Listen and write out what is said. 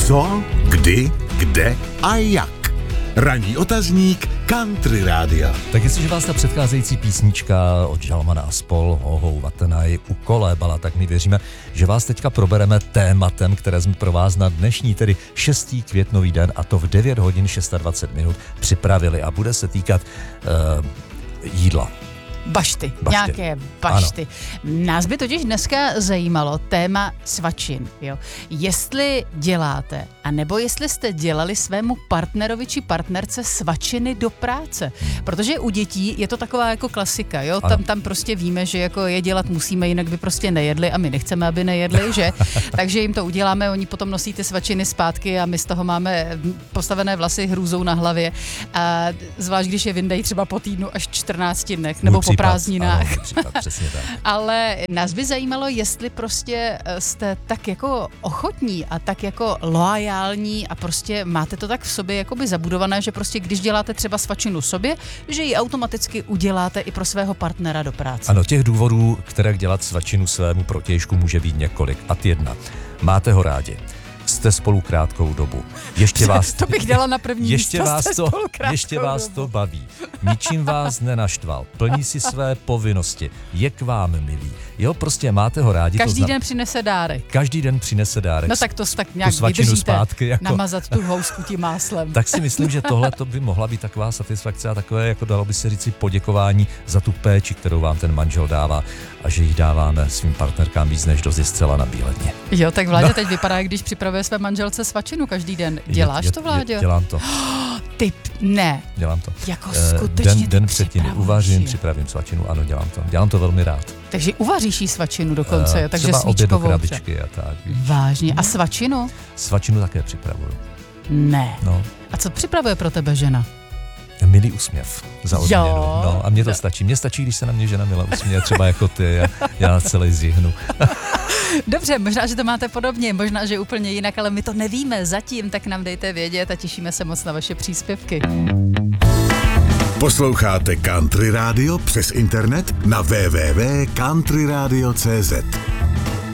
Co, kdy, kde a jak. Ranní otazník Country Rádia. Tak jestliže vás ta předcházející písnička od Žalmana a spol Ohou Vatenaj ukolébala, tak my věříme, že vás teďka probereme tématem, které jsme pro vás na dnešní, tedy 6. květnový den, a to v 9 hodin 26 minut připravili a bude se týkat jídla. Bašty, nějaké bašty. Ano. Nás by totiž dneska zajímalo téma svačin. Jo? Jestli děláte, anebo jestli jste dělali svému partnerovi či partnerce svačiny do práce. Protože u dětí je to taková jako klasika. Jo? Tam prostě víme, že jako je dělat musíme, jinak by prostě nejedli a my nechceme, aby nejedli, že? Takže jim to uděláme, oni potom nosí ty svačiny zpátky a my z toho máme postavené vlasy hrůzou na hlavě. A zvlášť, když je vyndají třeba po týdnu až 14 dnech, nebo po prázdninách. Ano, případ, přesně tak. Ale nás by zajímalo, jestli prostě jste tak jako ochotní a tak jako loajální a prostě máte to tak v sobě jakoby zabudované, že prostě když děláte třeba svačinu sobě, že ji automaticky uděláte i pro svého partnera do práce. Ano, těch důvodů, které dělat svačinu svému protějšku, může být několik. A jedna. Máte ho rádi. Jste spolu krátkou dobu. Ještě vás to bych dala na první ještě vás to baví. Ničím vás nenaštval. Plní si své povinnosti. Je k vám milý. Jo, prostě máte ho rádi. Každý den přinese dárek. Každý den přinese dárek. No tak to tak nějak vydržíte zpátky, jako namazat tu housku tím máslem. Tak si myslím, že tohle to by mohla být taková satisfakce a takové, jako dalo by se říci, poděkování za tu péči, kterou vám ten manžel dává a že jí dáváme svým partnerkám víc než dost, je zcela nabíledně. Jo, tak Vláďa teď vypadá, když připravuje své manželce svačinu každý den. Děláš to, Vláďo? Dělám to. Ne. Dělám to. Jako skutečně den předtím uvařím, připravím svačinu, ano, dělám to. Dělám to velmi rád. Takže uvaříš jí svačinu dokonce, takže třeba oběd do svíčkovou. krabičky a tak. Vážně. A svačinu? Svačinu také připravuju. Ne. No. A co připravuje pro tebe žena? Milý úsměv za odměnu. Jo. No, a mně to stačí. Mně stačí, když se na mě žena milá usměje, třeba jako ty, já celý zjihnu. Dobře, možná, že to máte podobně, možná, že úplně jinak, ale my to nevíme zatím, tak nám dejte vědět a těšíme se moc na vaše příspěvky. Posloucháte Country Radio přes internet na www.countryradio.cz.